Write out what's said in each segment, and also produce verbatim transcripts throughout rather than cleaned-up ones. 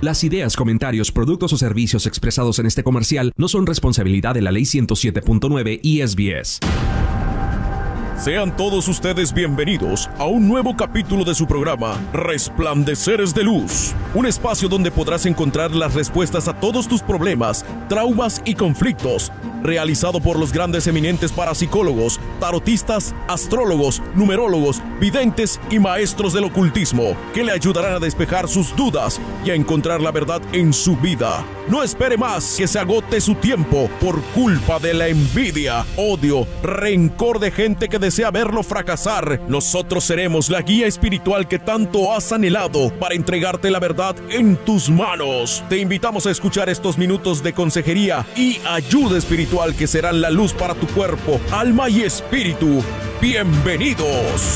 Las ideas, comentarios, productos o servicios expresados en este comercial no son responsabilidad de la Ley ciento siete punto nueve y S B S. Sean todos ustedes bienvenidos a un nuevo capítulo de su programa Resplandeceres de Luz, un espacio donde podrás encontrar las respuestas a todos tus problemas, traumas y conflictos, realizado por los grandes eminentes parapsicólogos, tarotistas, astrólogos, numerólogos, videntes y maestros del ocultismo, que le ayudarán a despejar sus dudas y a encontrar la verdad en su vida. No espere más que se agote su tiempo por culpa de la envidia, odio, rencor de gente que desea verlo fracasar. Nosotros seremos la guía espiritual que tanto has anhelado para entregarte la verdad en tus manos. Te invitamos a escuchar estos minutos de consejería y ayuda espiritual que serán la luz para tu cuerpo, alma y espíritu. ¡Bienvenidos!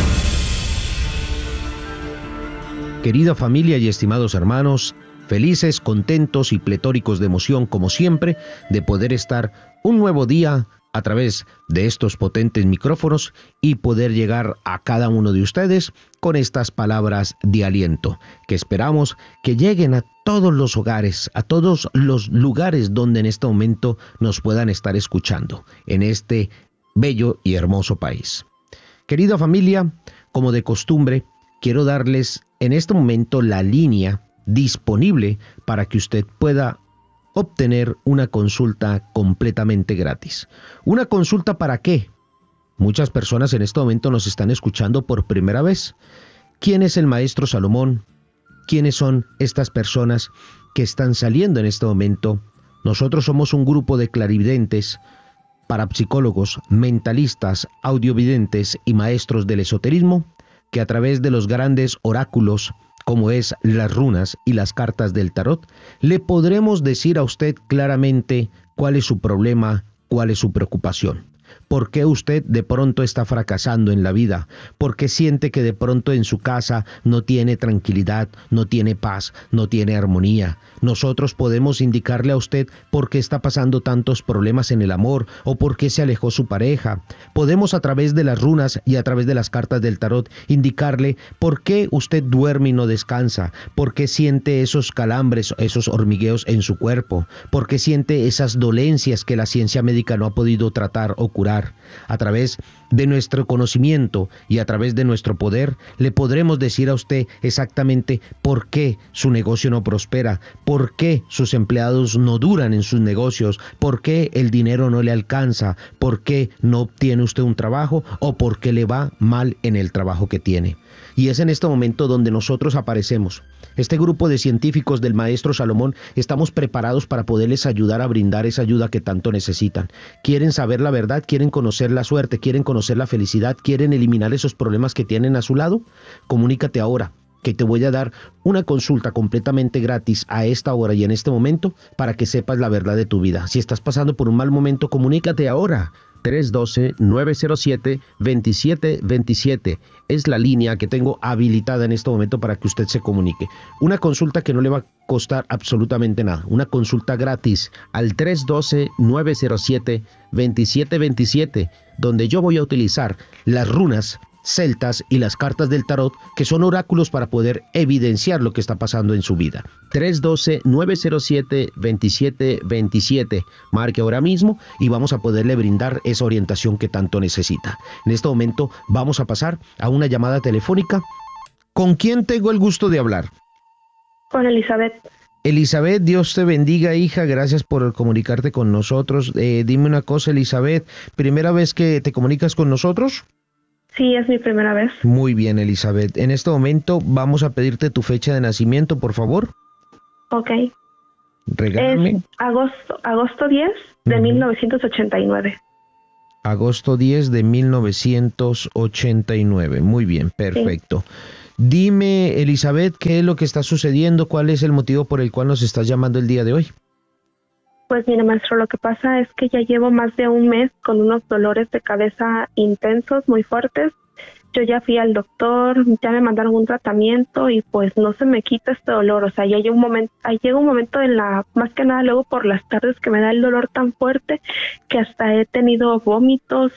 Querida familia y estimados hermanos, felices, contentos y pletóricos de emoción, como siempre, de poder estar un nuevo día a través de estos potentes micrófonos y poder llegar a cada uno de ustedes con estas palabras de aliento, que esperamos que lleguen a todos los hogares, a todos los lugares donde en este momento nos puedan estar escuchando, en este bello y hermoso país. Querida familia, como de costumbre, quiero darles en este momento la línea disponible para que usted pueda obtener una consulta completamente gratis. ¿Una consulta para qué? Muchas personas en este momento nos están escuchando por primera vez. ¿Quién es el maestro Salomón? ¿Quiénes son estas personas que están saliendo en este momento? Nosotros somos un grupo de clarividentes, parapsicólogos, mentalistas, audiovidentes y maestros del esoterismo que a través de los grandes oráculos, como es las runas y las cartas del tarot, le podremos decir a usted claramente cuál es su problema, cuál es su preocupación. ¿Por qué usted de pronto está fracasando en la vida? ¿Por qué siente que de pronto en su casa no tiene tranquilidad, no tiene paz, no tiene armonía? Nosotros podemos indicarle a usted por qué está pasando tantos problemas en el amor o por qué se alejó su pareja. Podemos a través de las runas y a través de las cartas del tarot indicarle por qué usted duerme y no descansa, por qué siente esos calambres, esos hormigueos en su cuerpo, por qué siente esas dolencias que la ciencia médica no ha podido tratar o curar. A través de nuestro conocimiento y a través de nuestro poder, le podremos decir a usted exactamente por qué su negocio no prospera, por qué sus empleados no duran en sus negocios, por qué el dinero no le alcanza, por qué no obtiene usted un trabajo o por qué le va mal en el trabajo que tiene. Y es en este momento donde nosotros aparecemos. Este grupo de científicos del maestro Salomón estamos preparados para poderles ayudar a brindar esa ayuda que tanto necesitan. Quieren saber la verdad, quieren conocer la suerte, quieren conocer la felicidad, quieren eliminar esos problemas que tienen a su lado. Comunícate ahora, que te voy a dar una consulta completamente gratis a esta hora y en este momento para que sepas la verdad de tu vida. Si estás pasando por un mal momento, comunícate ahora. tres uno dos, nueve cero siete, dos siete dos siete es la línea que tengo habilitada en este momento para que usted se comunique. Una consulta que no le va a costar absolutamente nada. Una consulta gratis al tres uno dos, nueve cero siete, dos siete dos siete, donde yo voy a utilizar las runas celtas y las cartas del tarot, que son oráculos para poder evidenciar lo que está pasando en su vida. tres uno dos, nueve cero siete, dos siete dos siete. Marque ahora mismo y vamos a poderle brindar esa orientación que tanto necesita. En este momento vamos a pasar a una llamada telefónica. ¿Con quién tengo el gusto de hablar? Con Elizabeth. Elizabeth, Dios te bendiga, hija, gracias por comunicarte con nosotros. Eh, dime una cosa, Elizabeth, ¿primera vez que te comunicas con nosotros? Sí, es mi primera vez. Muy bien, Elizabeth. En este momento vamos a pedirte tu fecha de nacimiento, por favor. Ok. Regálame. Es agosto, agosto diez de uh-huh. mil novecientos ochenta y nueve. Agosto diez de mil novecientos ochenta y nueve. Muy bien, perfecto. Sí. Dime, Elizabeth, ¿qué es lo que está sucediendo? ¿Cuál es el motivo por el cual nos estás llamando el día de hoy? Pues mira, maestro, lo que pasa es que ya llevo más de un mes con unos dolores de cabeza intensos, muy fuertes. Yo ya fui al doctor, ya me mandaron un tratamiento y pues no se me quita este dolor. O sea, ya llega un momento, llega un momento en la, más que nada luego por las tardes que me da el dolor tan fuerte que hasta he tenido vómitos.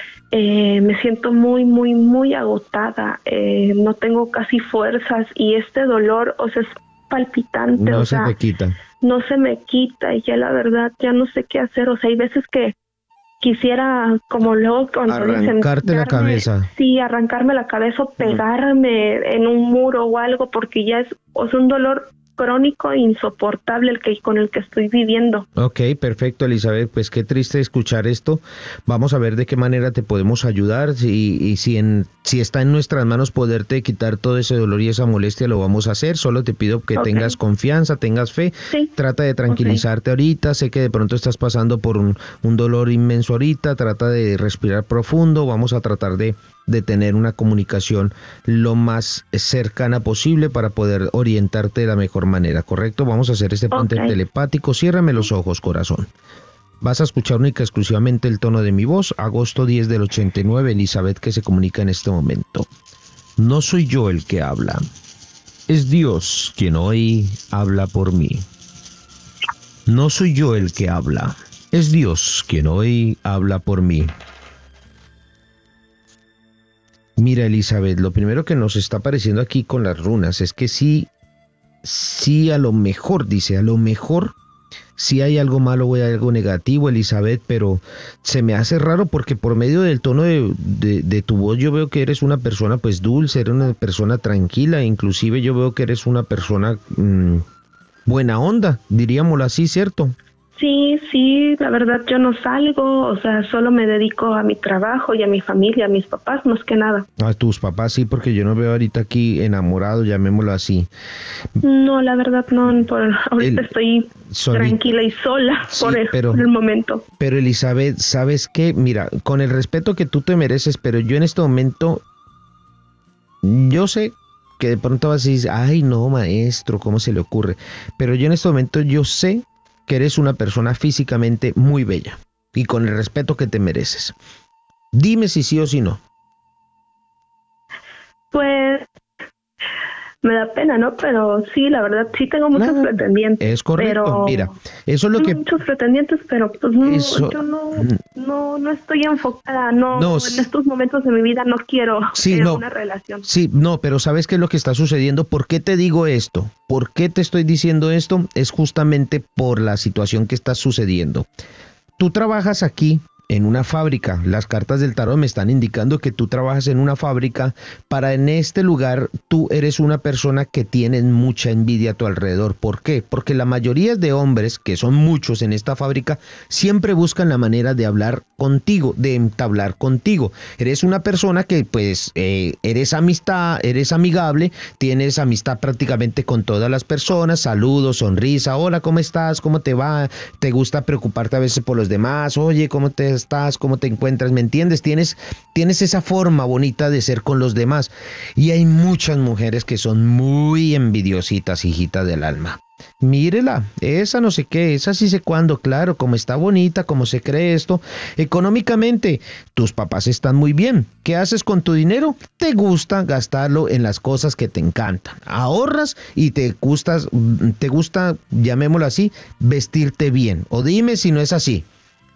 Eh, me siento muy, muy, muy agotada. Eh, no tengo casi fuerzas y este dolor, o sea, es palpitante. No o se sea, te quita. No se me quita y ya la verdad ya no sé qué hacer. O sea, hay veces que quisiera, como luego cuando arrancarte dicen, la darme, cabeza. Sí, arrancarme la cabeza o pegarme uh-huh. en un muro o algo, porque ya es, o sea, un dolor crónico e insoportable el que con el que estoy viviendo. Ok, perfecto, Elizabeth, pues qué triste escuchar esto. Vamos a ver de qué manera te podemos ayudar y, y si en si está en nuestras manos poderte quitar todo ese dolor y esa molestia, lo vamos a hacer. Solo te pido que okay. tengas confianza, tengas fe. Sí. Trata de tranquilizarte okay. ahorita. Sé que de pronto estás pasando por un, un dolor inmenso ahorita. Trata de respirar profundo. Vamos a tratar de de tener una comunicación lo más cercana posible para poder orientarte de la mejor manera, ¿correcto? Vamos a hacer este puente okay. telepático. Ciérrame los ojos, corazón. Vas a escuchar única y exclusivamente el tono de mi voz. Agosto diez del ochenta y nueve, Elizabeth, que se comunica en este momento. No soy yo el que habla. Es Dios quien hoy habla por mí. No soy yo el que habla. Es Dios quien hoy habla por mí. Mira, Elizabeth, lo primero que nos está apareciendo aquí con las runas es que sí, sí a lo mejor, dice, a lo mejor sí hay algo malo o hay algo negativo, Elizabeth, pero se me hace raro porque por medio del tono de, de, de tu voz yo veo que eres una persona pues dulce, eres una persona tranquila, inclusive yo veo que eres una persona mmm, buena onda, diríamoslo así, ¿cierto? Sí, sí, la verdad yo no salgo, o sea, solo me dedico a mi trabajo y a mi familia, a mis papás, más que nada. A tus papás sí, porque yo no veo ahorita aquí enamorado, llamémoslo así. No, la verdad no, por ahorita el, estoy solita, tranquila y sola sí, por, el, pero, por el momento. Pero Elizabeth, ¿sabes qué? Mira, con el respeto que tú te mereces, pero yo en este momento, yo sé que de pronto vas a decir, ay no, maestro, ¿cómo se le ocurre? Pero yo en este momento yo sé que eres una persona físicamente muy bella y con el respeto que te mereces. Dime si sí o si no. Pues me da pena, ¿no? Pero sí, la verdad, sí tengo muchos no, pretendientes. Es correcto, pero mira, eso es lo que... Muchos pretendientes, pero pues no, eso... yo no, no, no estoy enfocada, no, no, en estos momentos de mi vida no quiero sí, tener no, una relación. Sí, no, pero ¿sabes qué es lo que está sucediendo? ¿Por qué te digo esto? ¿Por qué te estoy diciendo esto? Es justamente por la situación que está sucediendo. Tú trabajas aquí en una fábrica. Las cartas del tarot me están indicando que tú trabajas en una fábrica. Para en este lugar tú eres una persona que tiene mucha envidia a tu alrededor. ¿Por qué? Porque la mayoría de hombres, que son muchos en esta fábrica, siempre buscan la manera de hablar contigo, de entablar contigo. Eres una persona que pues eh, eres amistad, eres amigable, tienes amistad prácticamente con todas las personas, saludos, sonrisa, hola, ¿cómo estás? ¿Cómo te va? ¿Te gusta preocuparte a veces por los demás? Oye, ¿cómo te estás? ¿Cómo te encuentras? ¿Me entiendes? Tienes, tienes esa forma bonita de ser con los demás. Y hay muchas mujeres que son muy envidiositas, hijita del alma. Mírela, esa no sé qué, esa sí sé cuándo, claro, como está bonita, como se cree esto. Económicamente, tus papás están muy bien. ¿Qué haces con tu dinero? Te gusta gastarlo en las cosas que te encantan. Ahorras y te gusta, te gusta, llamémoslo así, vestirte bien. O dime si no es así.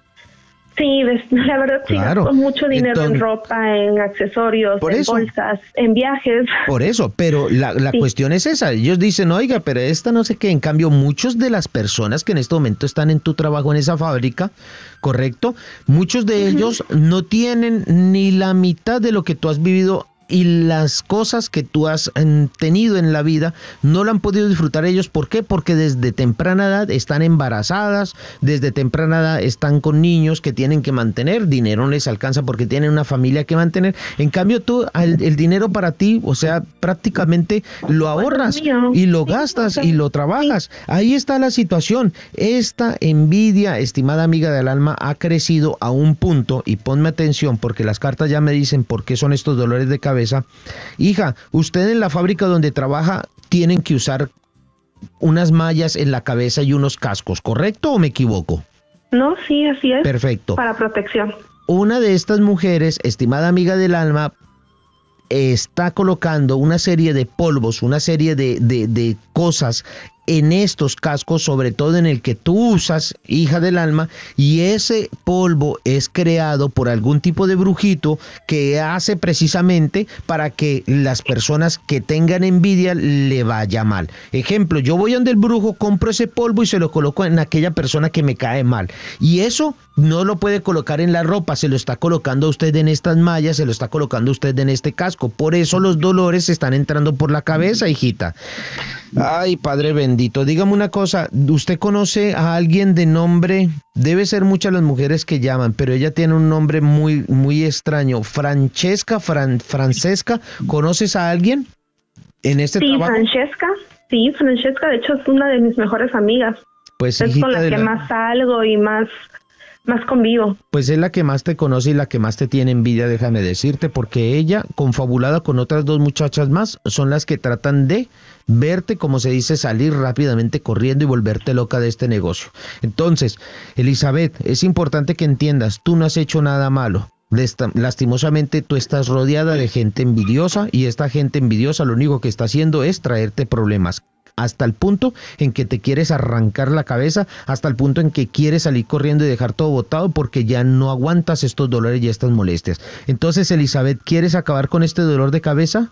Sí, la verdad sí, claro. Gasto mucho dinero Entonces, en ropa, en accesorios, en eso, bolsas, en viajes. Por eso, pero la, la sí. cuestión es esa. Ellos dicen, oiga, pero esta no sé qué. En cambio, muchos de las personas que en este momento están en tu trabajo en esa fábrica, ¿correcto? Muchos de uh-huh. ellos no tienen ni la mitad de lo que tú has vivido. Y las cosas que tú has tenido en la vida no lo han podido disfrutar ellos. ¿Por qué? Porque desde temprana edad están embarazadas, desde temprana edad están con niños que tienen que mantener, dinero no les alcanza porque tienen una familia que mantener. En cambio tú, el, el dinero para ti, o sea, prácticamente lo ahorras y lo gastas y lo trabajas. Ahí está la situación. Esta envidia, estimada amiga del alma, ha crecido a un punto, y ponme atención porque las cartas ya me dicen por qué son estos dolores de cabeza. Hija, usted en la fábrica donde trabaja tienen que usar unas mallas en la cabeza y unos cascos, ¿correcto o me equivoco? No, sí, así es. Perfecto. Para protección. Una de estas mujeres, estimada amiga del alma, está colocando una serie de polvos, una serie de, de, de cosas en estos cascos, sobre todo en el que tú usas, hija del alma, y ese polvo es creado por algún tipo de brujito que hace precisamente para que las personas que tengan envidia le vaya mal. Ejemplo, yo voy donde el brujo, compro ese polvo y se lo coloco en aquella persona que me cae mal, y eso no lo puede colocar en la ropa, se lo está colocando usted en estas mallas, se lo está colocando usted en este casco. Por eso los dolores se están entrando por la cabeza, hijita. Ay, Padre bendito, dígame una cosa, ¿usted conoce a alguien de nombre? Debe ser muchas las mujeres que llaman, pero ella tiene un nombre muy muy extraño. Francesca, Fran, Francesca, ¿conoces a alguien en este sí, trabajo? Francesca, sí, Francesca, de hecho es una de mis mejores amigas. Pues, es con la que la... más salgo y más... más convivo. Pues es la que más te conoce y la que más te tiene envidia, déjame decirte, porque ella, confabulada con otras dos muchachas más, son las que tratan de verte, como se dice, salir rápidamente corriendo y volverte loca de este negocio. Entonces, Elizabeth, es importante que entiendas, tú no has hecho nada malo. Lastimosamente tú estás rodeada de gente envidiosa, y esta gente envidiosa lo único que está haciendo es traerte problemas, hasta el punto en que te quieres arrancar la cabeza, hasta el punto en que quieres salir corriendo y dejar todo botado porque ya no aguantas estos dolores y estas molestias. Entonces, Elizabeth, ¿quieres acabar con este dolor de cabeza?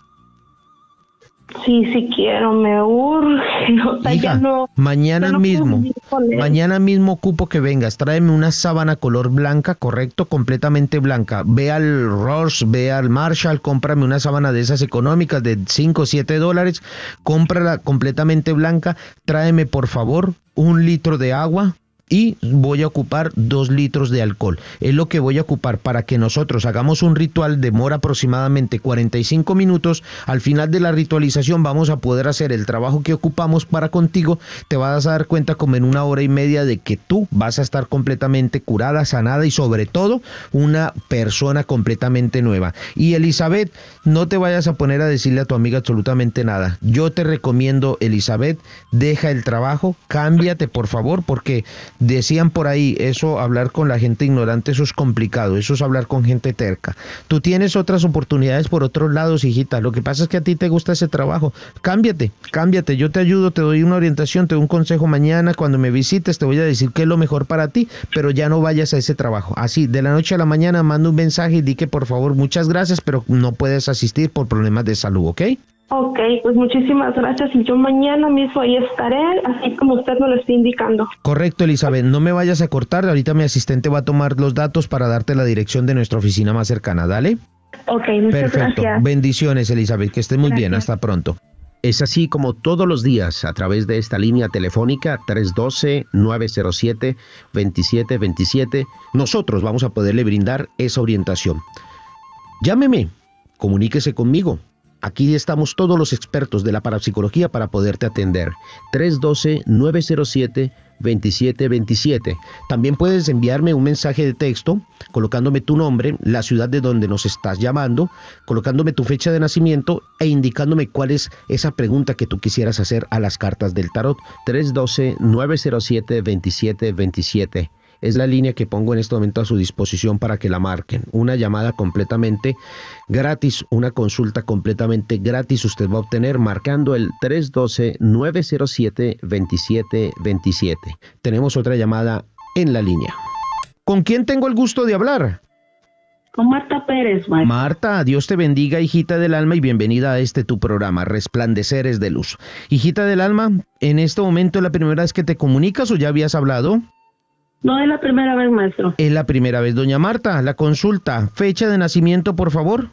Sí, sí quiero, me urge. O sea, Hija, ya no, mañana ya no mismo, puedo mañana mismo ocupo que vengas, tráeme una sábana color blanca, correcto, completamente blanca. Ve al Ross, ve al Marshall, cómprame una sábana de esas económicas de cinco o siete dólares, cómprala completamente blanca, tráeme por favor un litro de agua, y voy a ocupar dos litros de alcohol. Es lo que voy a ocupar para que nosotros hagamos un ritual. Demora aproximadamente cuarenta y cinco minutos. Al final de la ritualización vamos a poder hacer el trabajo que ocupamos para contigo. Te vas a dar cuenta como en una hora y media de que tú vas a estar completamente curada, sanada y sobre todo una persona completamente nueva. Y Elizabeth, no te vayas a poner a decirle a tu amiga absolutamente nada. Yo te recomiendo, Elizabeth, deja el trabajo, cámbiate por favor, porque decían por ahí, eso, hablar con la gente ignorante, eso es complicado, eso es hablar con gente terca. Tú tienes otras oportunidades por otros lados, hijita, lo que pasa es que a ti te gusta ese trabajo. Cámbiate, cámbiate, yo te ayudo, te doy una orientación, te doy un consejo mañana, cuando me visites te voy a decir qué es lo mejor para ti, pero ya no vayas a ese trabajo. Así, de la noche a la mañana manda un mensaje y di que por favor muchas gracias, pero no puedes asistir por problemas de salud, ¿ok? Ok, pues muchísimas gracias y yo mañana mismo ahí estaré, así como usted me lo está indicando. Correcto, Elizabeth, no me vayas a cortar, ahorita mi asistente va a tomar los datos para darte la dirección de nuestra oficina más cercana, ¿dale? Ok, muchas Perfecto. gracias. Bendiciones, Elizabeth, que estés muy Gracias. bien, hasta pronto. Es así como todos los días, a través de esta línea telefónica tres uno dos, nueve cero siete, dos siete dos siete, nosotros vamos a poderle brindar esa orientación. Llámeme, comuníquese conmigo. Aquí estamos todos los expertos de la parapsicología para poderte atender. tres uno dos, nueve cero siete, dos siete dos siete. También puedes enviarme un mensaje de texto colocándome tu nombre, la ciudad de donde nos estás llamando, colocándome tu fecha de nacimiento e indicándome cuál es esa pregunta que tú quisieras hacer a las cartas del tarot. tres uno dos, nueve cero siete, dos siete dos siete. Es la línea que pongo en este momento a su disposición para que la marquen. Una llamada completamente gratis, una consulta completamente gratis usted va a obtener marcando el tres uno dos, nueve cero siete, dos siete dos siete. Tenemos otra llamada en la línea. ¿Con quién tengo el gusto de hablar? Con Marta Pérez, maestro. Marta, Dios te bendiga, hijita del alma, y bienvenida a este tu programa, Resplandeceres de Luz. Hijita del alma, ¿en este momento es la primera vez que te comunicas o ya habías hablado? No es la primera vez, maestro. Es la primera vez. Doña Marta, la consulta. Fecha de nacimiento, por favor.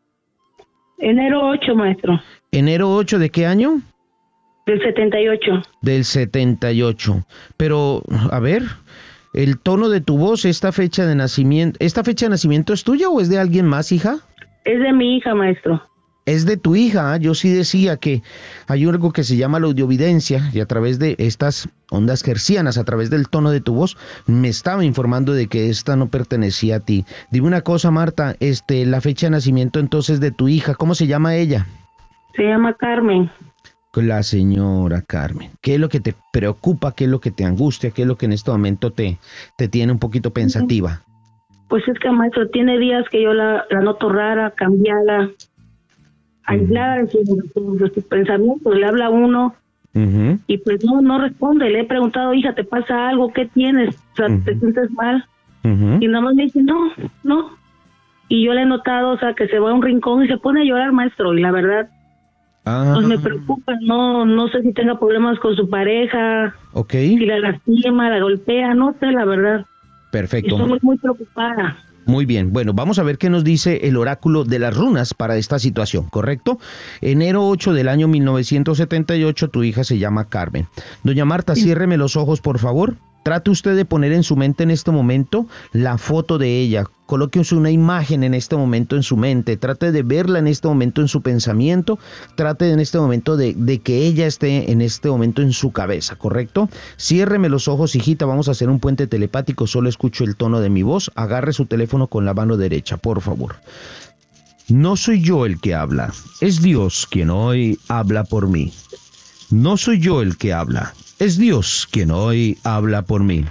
Enero ocho, maestro. ¿Enero ocho de qué año? Del setenta y ocho. Del setenta y ocho. Pero, a ver, el tono de tu voz, esta fecha de nacimiento, ¿esta fecha de nacimiento es tuya o es de alguien más, hija? Es de mi hija, maestro. Es de tu hija. Yo sí decía que hay algo que se llama la audiovidencia, y a través de estas ondas hercianas, a través del tono de tu voz, me estaba informando de que esta no pertenecía a ti. Dime una cosa, Marta, este, la fecha de nacimiento entonces de tu hija, ¿cómo se llama ella? Se llama Carmen. La señora Carmen. ¿Qué es lo que te preocupa? ¿Qué es lo que te angustia? ¿Qué es lo que en este momento te, te tiene un poquito pensativa? Pues es que, maestro, tiene días que yo la, la noto rara, cambiada, aislada de sus, de sus pensamientos. Le habla a uno Uh-huh. Y pues no, no responde. Le he preguntado, hija, ¿te pasa algo? ¿Qué tienes? O sea, uh-huh. ¿te sientes mal? Uh-huh. Y nada más me dice, no, no. Y yo le he notado, o sea, que se va a un rincón y se pone a llorar, maestro. Y la verdad, ah. pues me preocupa. No, no sé si tenga problemas con su pareja. Okay. Si la lastima, la golpea, no sé, la verdad. Perfecto. Estoy muy, muy preocupada. Muy bien, bueno, vamos a ver qué nos dice el oráculo de las runas para esta situación, ¿correcto? Enero ocho del año mil novecientos setenta y ocho, tu hija se llama Carmen. Doña Marta, sí. Ciérreme los ojos, por favor. Trate usted de poner en su mente en este momento la foto de ella. Coloque una imagen en este momento en su mente. Trate de verla en este momento en su pensamiento. Trate en este momento de, de que ella esté en este momento en su cabeza, ¿correcto? Ciérreme los ojos, hijita. Vamos a hacer un puente telepático. Solo escucho el tono de mi voz. Agarre su teléfono con la mano derecha, por favor. No soy yo el que habla. Es Dios quien hoy habla por mí. No soy yo el que habla. Es Dios quien hoy habla por mí.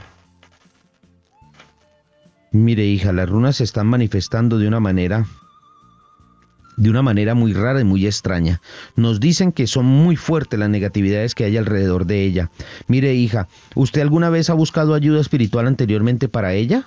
Mire, hija, las runas se están manifestando de una manera, de una manera muy rara y muy extraña. Nos dicen que son muy fuertes las negatividades que hay alrededor de ella. Mire, hija, ¿usted alguna vez ha buscado ayuda espiritual anteriormente para ella?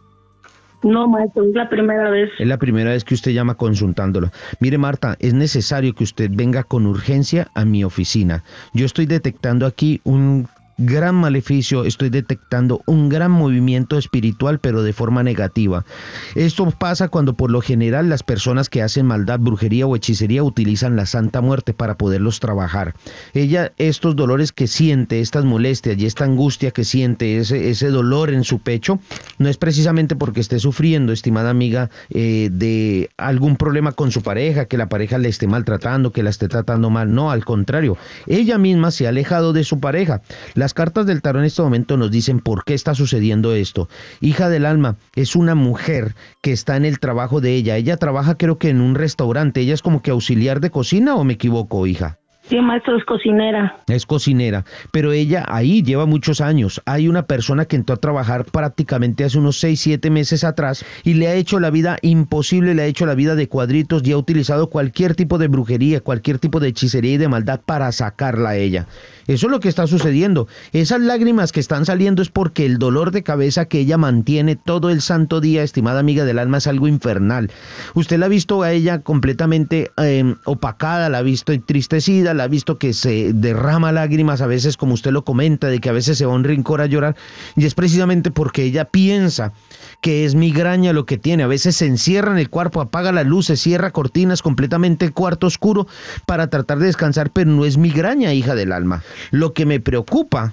No, maestro, es la primera vez. Es la primera vez que usted llama consultándola. Mire, Marta, es necesario que usted venga con urgencia a mi oficina. Yo estoy detectando aquí un gran maleficio, estoy detectando un gran movimiento espiritual, pero de forma negativa. Esto pasa cuando por lo general las personas que hacen maldad, brujería o hechicería utilizan la Santa Muerte para poderlos trabajar. Ella, estos dolores que siente, estas molestias y esta angustia que siente, ese, ese dolor en su pecho, no es precisamente porque esté sufriendo, estimada amiga, eh, de algún problema con su pareja, que la pareja le esté maltratando, que la esté tratando mal. No, al contrario, ella misma se ha alejado de su pareja. La Las cartas del tarot en este momento nos dicen por qué está sucediendo esto. Hija del alma, es una mujer que está en el trabajo de ella. Ella trabaja, creo que en un restaurante. ¿Ella es como que auxiliar de cocina o me equivoco, hija? Sí, maestro, es cocinera. Es cocinera, pero ella ahí lleva muchos años. Hay una persona que entró a trabajar prácticamente hace unos seis, siete meses atrás y le ha hecho la vida imposible, le ha hecho la vida de cuadritos y ha utilizado cualquier tipo de brujería, cualquier tipo de hechicería y de maldad para sacarla a ella. Eso es lo que está sucediendo. Esas lágrimas que están saliendo es porque el dolor de cabeza que ella mantiene todo el santo día, estimada amiga del alma, es algo infernal. Usted la ha visto a ella completamente eh, opacada, la ha visto entristecida, la ha visto que se derrama lágrimas a veces, como usted lo comenta, de que a veces se va a un rincón a llorar, y es precisamente porque ella piensa que es migraña lo que tiene. A veces se encierra en el cuarto, apaga las luces, cierra cortinas, completamente el cuarto oscuro para tratar de descansar, pero no es migraña, hija del alma. Lo que me preocupa,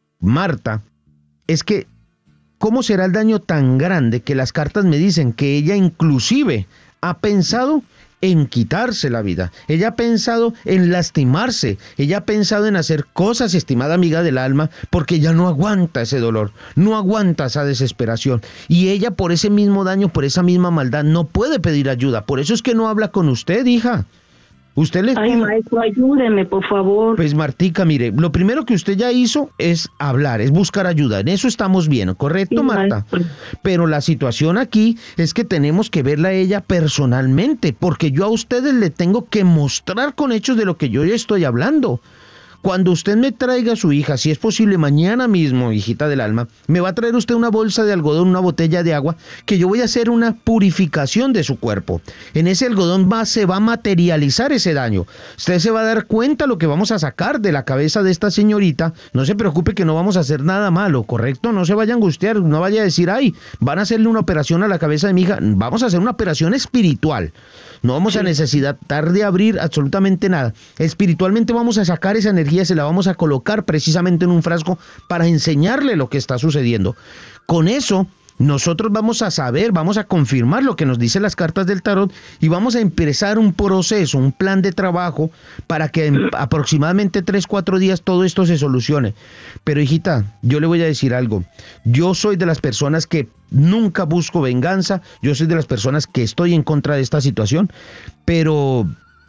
Marta, es que ¿cómo será el daño tan grande que las cartas me dicen que ella inclusive ha pensado en quitarse la vida? Ella ha pensado en lastimarse, ella ha pensado en hacer cosas, estimada amiga del alma, porque ya no aguanta ese dolor, no aguanta esa desesperación, y ella por ese mismo daño, por esa misma maldad, no puede pedir ayuda. Por eso es que no habla con usted, hija. Usted le... Ay, maestro, ayúdeme, por favor. Pues, Martica, mire, lo primero que usted ya hizo es hablar, es buscar ayuda. En eso estamos bien, ¿correcto, sí, Marta? Maestro. Pero la situación aquí es que tenemos que verla a ella personalmente, porque yo a ustedes le tengo que mostrar con hechos de lo que yo ya estoy hablando. Cuando usted me traiga a su hija, si es posible mañana mismo, hijita del alma, me va a traer usted una bolsa de algodón, una botella de agua, que yo voy a hacer una purificación de su cuerpo. En ese algodón va, se va a materializar ese daño. Usted se va a dar cuenta lo que vamos a sacar de la cabeza de esta señorita. No se preocupe que no vamos a hacer nada malo, ¿correcto? No se vaya a angustiar, no vaya a decir, ay, van a hacerle una operación a la cabeza de mi hija. Vamos a hacer una operación espiritual. No vamos a necesitar de abrir absolutamente nada. Espiritualmente vamos a sacar esa energía, se la vamos a colocar precisamente en un frasco para enseñarle lo que está sucediendo. Con eso, nosotros vamos a saber, vamos a confirmar lo que nos dicen las cartas del tarot y vamos a empezar un proceso, un plan de trabajo para que en aproximadamente tres, cuatro días todo esto se solucione. Pero, hijita, yo le voy a decir algo. Yo soy de las personas que nunca busco venganza, yo soy de las personas que estoy en contra de esta situación, pero,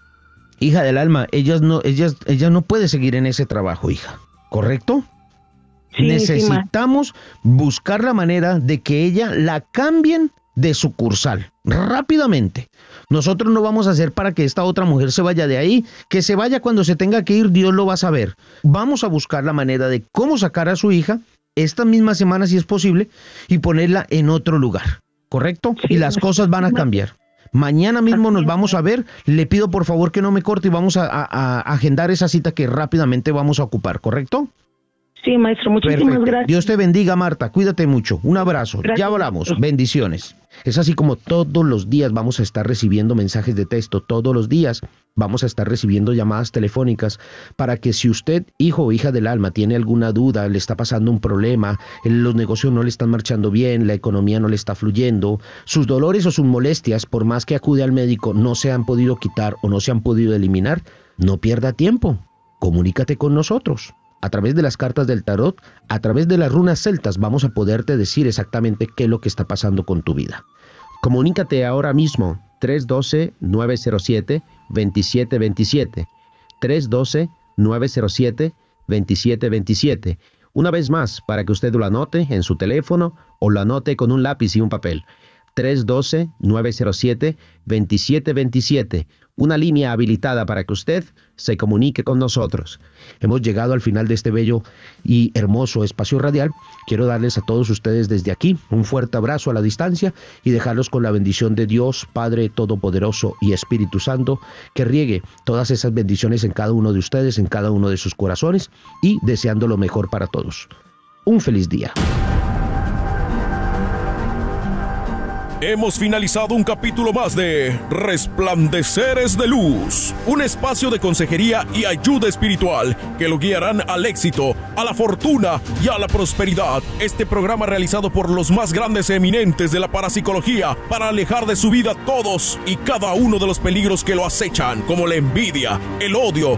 hija del alma, ella no, ella, ella no puede seguir en ese trabajo, hija, ¿correcto? Sí, necesitamos sí, buscar la manera de que ella la cambien de sucursal, rápidamente. Nosotros no vamos a hacer para que esta otra mujer se vaya de ahí, que se vaya cuando se tenga que ir, Dios lo va a saber. Vamos a buscar la manera de cómo sacar a su hija esta misma semana si es posible y ponerla en otro lugar, ¿correcto? Sí, y las cosas van a cambiar. Mañana mismo nos vamos a ver, le pido por favor que no me corte y vamos a, a, a agendar esa cita que rápidamente vamos a ocupar, ¿correcto? Sí, maestro, muchísimas Perfecto. gracias. Dios te bendiga, Marta, cuídate mucho, un abrazo, gracias. Ya hablamos, bendiciones. Es así como todos los días vamos a estar recibiendo mensajes de texto, todos los días vamos a estar recibiendo llamadas telefónicas para que si usted, hijo o hija del alma, tiene alguna duda, le está pasando un problema, los negocios no le están marchando bien, la economía no le está fluyendo, sus dolores o sus molestias, por más que acude al médico, no se han podido quitar o no se han podido eliminar, no pierda tiempo, comunícate con nosotros. A través de las cartas del tarot, a través de las runas celtas, vamos a poderte decir exactamente qué es lo que está pasando con tu vida. Comunícate ahora mismo, tres uno dos, nueve cero siete, dos siete dos siete, tres uno dos, nueve cero siete, dos siete dos siete. Una vez más, para que usted lo anote en su teléfono o lo anote con un lápiz y un papel. tres uno dos, nueve cero siete, dos siete dos siete. Una línea habilitada para que usted se comunique con nosotros. Hemos llegado al final de este bello y hermoso espacio radial. Quiero darles a todos ustedes desde aquí un fuerte abrazo a la distancia y dejarlos con la bendición de Dios, Padre Todopoderoso y Espíritu Santo, que riegue todas esas bendiciones en cada uno de ustedes, en cada uno de sus corazones y deseando lo mejor para todos. Un feliz día. Hemos finalizado un capítulo más de Resplandeceres de Luz, un espacio de consejería y ayuda espiritual que lo guiarán al éxito, a la fortuna y a la prosperidad. Este programa realizado por los más grandes eminentes de la parapsicología para alejar de su vida todos y cada uno de los peligros que lo acechan, como la envidia, el odio,